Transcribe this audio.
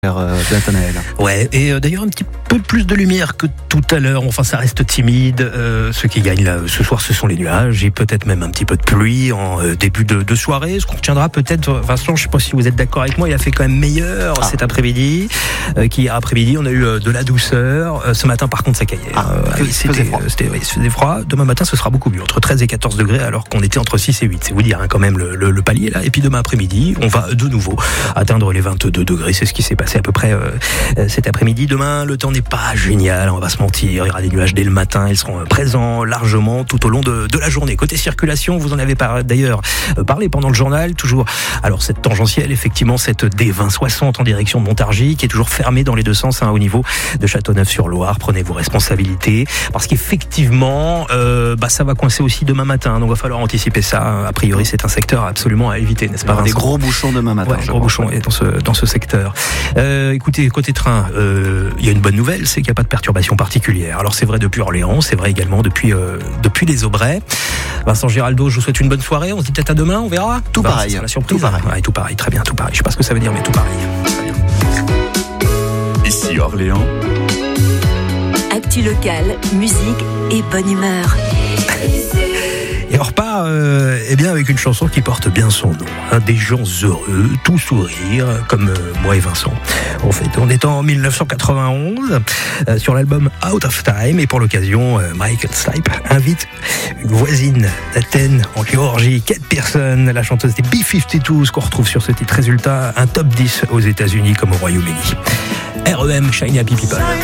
Nathanaël. Ouais, et d'ailleurs un petit peu plus de lumière que tout à l'heure. Enfin, ça reste timide. Ce qui gagne là ce soir, ce sont les nuages et peut-être même un petit peu de pluie en début de soirée. Ce qu'on retiendra peut-être, Vincent, je sais pas si vous êtes d'accord avec moi, il a fait quand même meilleur cet après-midi. Qu'hier après-midi, on a eu de la douceur. Ce matin, par contre, ça caillait. C'était froid. Demain matin, ce sera beaucoup mieux, entre 13 et 14 degrés, alors qu'on était entre 6 et 8. C'est vous dire quand même le palier là. Et puis demain après-midi, on va de nouveau atteindre les 22 degrés. C'est ce qui s'est passé à peu près cet après-midi. Demain, le temps n'est pas génial, on va se mentir. Il y aura des nuages dès le matin, ils seront présents largement tout au long de la journée. Côté circulation, vous en avez d'ailleurs parlé pendant le journal, toujours. Alors cette tangentielle, effectivement, cette D2060 en direction de Montargis, qui est toujours fermée dans les deux sens, au niveau de Châteauneuf-sur-Loire. Prenez vos responsabilités, parce qu'effectivement, ça va coincer aussi demain matin, donc il va falloir anticiper ça. A priori, c'est un secteur absolument à éviter, n'est-ce pas, Vincent ? Des gros bouchons demain matin. Ouais, gros bouchons dans ce secteur. Écoutez, côté train, il y a une bonne nouvelle, c'est qu'il n'y a pas de perturbation particulière. Alors c'est vrai depuis Orléans, c'est vrai également depuis les Aubrais. Vincent Giraldo, je vous souhaite une bonne soirée. On se dit peut-être à demain, on verra. Tout pareil. C'est la surprise. Tout pareil. Ouais, tout pareil, très bien, tout pareil. Je sais pas ce que ça veut dire, mais tout pareil. Ici Orléans. Actu locale, musique et bonne humeur. Et on repart avec une chanson qui porte bien son nom. Des gens heureux, tout sourire, comme moi et Vincent. En fait, on est en 1991 sur l'album Out of Time, et pour l'occasion, Michael Stipe invite une voisine d'Athènes en Géorgie, Kate Pearson, la chanteuse des B-52s qu'on retrouve sur ce titre. Résultat, un top 10 aux États-Unis comme au Royaume-Uni. REM, Shiny Happy People.